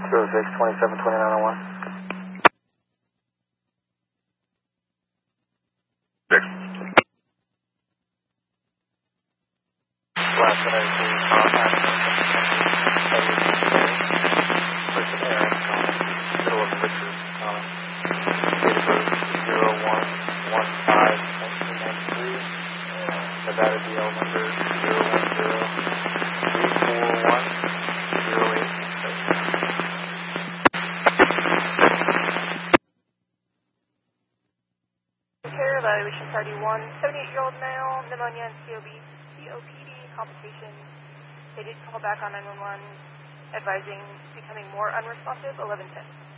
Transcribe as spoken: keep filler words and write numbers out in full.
zero six, twenty-seven, twenty-nine oh one. Six. Last one I see, contact. Person Aaron, middle of Richard, uh, date of birth zero one one five nineteen ninety-three, Nevada D L number zero one zero three four one zero eight six. Care evaluation party one, seventy-eight-year-old male, pneumonia and C O B, C O P D complications. They did call back on nine one one advising becoming more unresponsive, eleven ten.